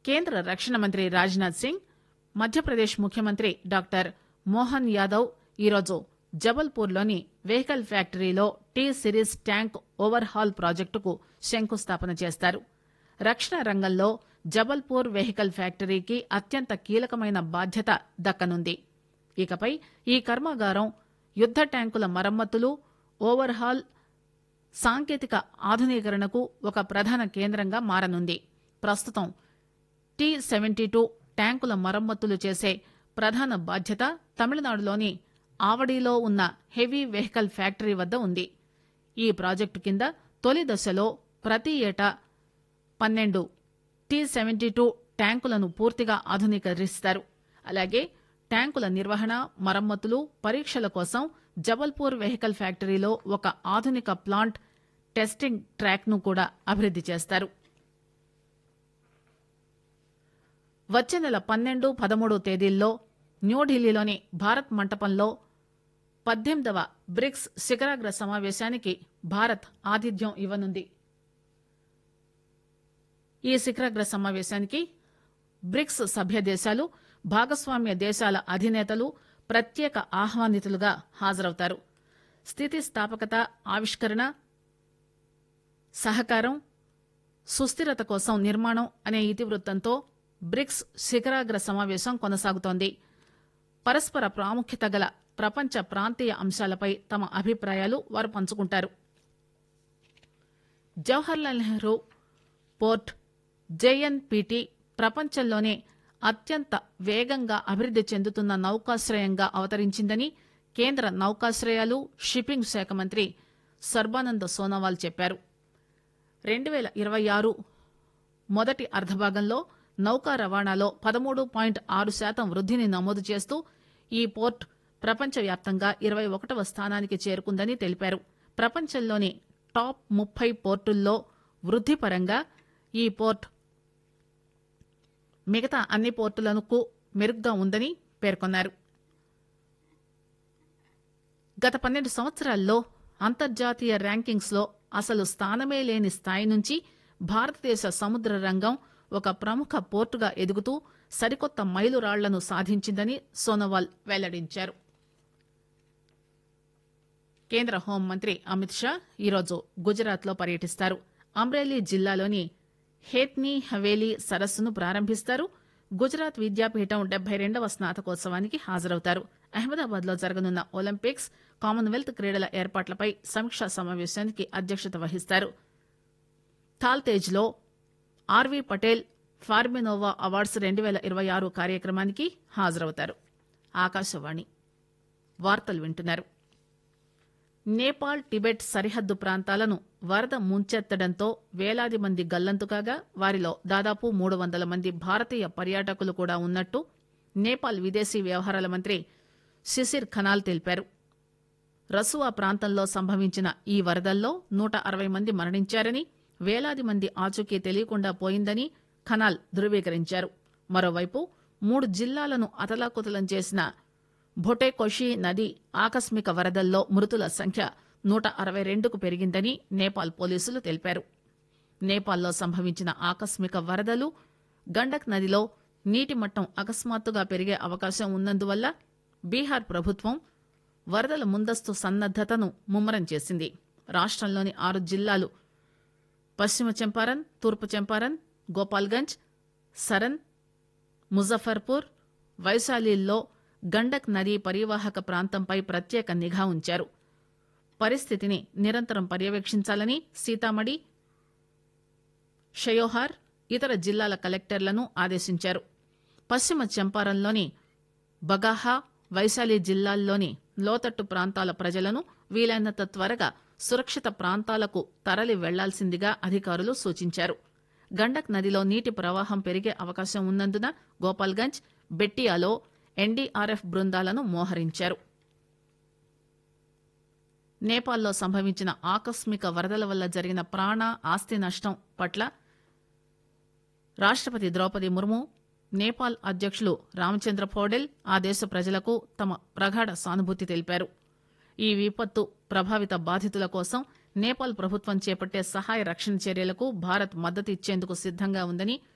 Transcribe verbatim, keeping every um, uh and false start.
కేంద్ర రక్షణ మంత్రి రాజ్నాథ్ సింగ్ మధ్యప్రదేశ్ ముఖ్యమంత్రి డాక్టర్ మోహన్ యాదవ్ ఈరోజు జబల్పూర్లోని వెహికల్ ఫ్యాక్టరీలో T series tank over hall ప్రాజెక్టుకు శంకుస్థాపన చేస్తారు. రక్షణ రంగంలో జబల్పూర్ వెహికల్ ఫ్యాక్టరీకి అత్యంత కీలకమైన బాధ్యత దక్కనుంది. ఇకపై ఈ కర్మాగారం యుద్ద ట్యాంకుల మరమ్మతులు, ఓవర్ హాల్, సాంకేతిక ఆధునీకరణకు ఒక ప్రధాన కేంద్రంగా మారనుంది. ప్రస్తుతం టీ సెవెంటీ టూ ట్యాంకుల మరమ్మతులు చేసే ప్రధాన బాధ్యత తమిళనాడులోని ఆవడిలో ఉన్న హెవీ వెహికల్ ఫ్యాక్టరీ వద్ద ఉంది. ఈ ప్రాజెక్టు కింద తొలి దశలో ప్రతి ఏటా పన్నెండు టీ సెవెంటీ టూ ట్యాంకులను పూర్తిగా ఆధునీకరిస్తారు. అలాగే ట్యాంకుల నిర్వహణ, మరమ్మతులు, పరీక్షల కోసం జబల్పూర్ వెహికల్ ఫ్యాక్టరీలో ఒక ఆధునిక ప్లాంట్, టెస్టింగ్ ట్రాక్ ను కూడా అభివృద్ది చేస్తారు. వచ్చే నెల పన్నెండు, పదమూడు తేదీల్లో న్యూఢిల్లీలోని భారత్ మంటపంలో పద్దెనిమిదవ బ్రిక్స్ శిఖరాగ్ర సమావేశానికి భారత్ ఆతిథ్యం ఇవ్వనుంది. ఈ శిఖరాగ్ర సమావేశానికి బ్రిక్స్ సభ్య దేశాలు, భాగస్వామ్య దేశాల అధినేతలు ప్రత్యేక ఆహ్వానితులుగా హాజరవుతారు. స్థితిస్థాపకత, ఆవిష్కరణ, సహకారం, సుస్థిరత కోసం నిర్మాణం అనే ఇతివృత్తంతో బ్రిక్స్ శిఖరాగ్ర సమావేశం కొనసాగుతోంది. పరస్పర ప్రాముఖ్యత గల ప్రపంచ ప్రాంతీయ అంశాలపై తమ అభిప్రాయాలు వారు పంచుకుంటారు. జవహర్లాల్ నెహ్రూ పోర్ట్ జేఎన్పీటీ ప్రపంచంలోనే అత్యంత వేగంగా అభివృద్ది చెందుతున్న నౌకాశ్రయంగా అవతరించిందని కేంద్ర నౌకాశ్రయాలు, షిప్పింగ్ శాఖ మంత్రి సర్బానంద్ సోనోవాల్ చెప్పారు. రెండు పేల ఇరవై ఆరు మొదటి అర్ధభాగంలో నౌకా రవాణాలో పదమూడు పాయింట్ ఆరు శాతం వృద్దిని నమోదు చేస్తూ ఈ పోర్ట్ ప్రపంచవ్యాప్తంగా ఇరవై ఒకటవ స్థానానికి చేరుకుందని తెలిపారు. ప్రపంచంలోని టాప్ ముప్పై పోర్టుల్లో వృద్ది పరంగా ఈ పోర్ట్ మిగతా అన్ని పోర్టులకు మెరుగ్గా ఉందని పేర్కొన్నారు. గత పన్నెండు సంవత్సరాల్లో అంతర్జాతీయ ర్యాంకింగ్స్ లో అసలు స్థానమే లేని స్థాయి నుంచి భారతదేశ సముద్ర రంగం ఒక ప్రముఖ పోర్టుగా ఎదుగుతూ సరికొత్త మైలురాళ్లను సాధించిందని సోనోవాల్ వెల్లడించారు. కేంద్ర హోంమంత్రి అమిత్ షా ఈరోజు గుజరాత్ లో పర్యటిస్తారు. అమ్రేలీ జిల్లాలోని హేత్నీ హవేలీ సరస్సును ప్రారంభిస్తారు. గుజరాత్ విద్యాపీఠం డెబ్బై రెండవ స్నాతకోత్సవానికి హాజరవుతారు. అహ్మదాబాద్ లో జరగనున్న ఒలింపిక్స్, కామన్వెల్త్ క్రీడల ఏర్పాట్లపై సమీక్షా సమావేశానికి అధ్యక్షత వహిస్తారు. థాల్తేజ్ లో ఆర్వీ పటేల్ ఫార్మినోవా అవార్డ్స్ రెండు పేల ఇరవై ఆరు కార్యక్రమానికి హాజరవుతారు. ఆకాశవాణి వార్తలు వింటున్నారు. నేపాల్, టిబెట్ సరిహద్దు ప్రాంతాలను వరద ముంచెత్తడంతో వేలాది మంది గల్లంతు కాగా వారిలో దాదాపు మూడు వందల మంది భారతీయ పర్యాటకులు కూడా ఉన్నట్టు నేపాల్ విదేశీ వ్యవహారాల మంత్రి శిశిర్ ఖనాల్ తెలిపారు. రసువా ప్రాంతంలో సంభవించిన ఈ వరదల్లో నూట అరవై మంది మరణించారని, వేలాది మంది ఆచూకీ తెలియకుండా పోయిందని ఖనాల్ ధృవీకరించారు. మరోవైపు మూడు జిల్లాలను అతలాకుతలం చేసిన భొటేకోషి నది ఆకస్మిక వరదల్లో మృతుల సంఖ్య నూట అరవై రెండుకు పెరిగిందని నేపాల్ పోలీసులు తెలిపారు. నేపాల్లో సంభవించిన ఆకస్మిక వరదలు, గండక్ నదిలో నీటి మట్టం అకస్మాత్తుగా పెరిగే అవకాశం ఉన్నందువల్ల బీహార్ ప్రభుత్వం వరదల ముందస్తు సన్నద్దతను ముమ్మరం చేసింది. రాష్టంలోని ఆరు జిల్లాలు పశ్చిమ చంపారన్, తూర్పు చంపారన్, గోపాల్గంజ్, సరన్, ముజఫర్పూర్, వైశాలిల్లో గండక్ నదీ పరివాహక ప్రాంతంపై ప్రత్యేక నిఘా ఉంచారు. పరిస్థితిని నిరంతరం పర్యవేక్షించాలని సీతామఢి, షయోహార్, ఇతర జిల్లాల కలెక్టర్లను ఆదేశించారు. పశ్చిమ చంపారన్లోని బగాహా, వైశాలి జిల్లాల్లోని లోతట్టు ప్రాంతాల ప్రజలను వీలైనంత త్వరగా సురక్షిత ప్రాంతాలకు తరలి వెళ్లాల్సిందిగా అధికారులు సూచించారు. గండక్ నదిలో నీటి ప్రవాహం పెరిగే అవకాశం ఉన్నందున గోపాల్గంజ్, బెట్టియాలో ఎన్డీఆర్ఎఫ్ బృందాలను మోహరించారు. నేపాల్లో సంభవించిన ఆకస్మిక వరదల వల్ల జరిగిన ప్రాణ, ఆస్తి నష్టం పట్ల రాష్టపతి ద్రౌపది ముర్ము, నేపాల్ అధ్యకులు రామచంద్ర పౌడెల్ ఆ దేశ ప్రజలకు తమ ప్రగాఢ సానుభూతి తెలిపారు. ఈ విపత్తు ప్రభావిత బాధితుల కోసం నేపాల్ ప్రభుత్వం చేపట్టే సహాయ రక్షణ చర్యలకు భారత్ మద్దతు ఇచ్చేందుకు సిద్దంగా ఉందని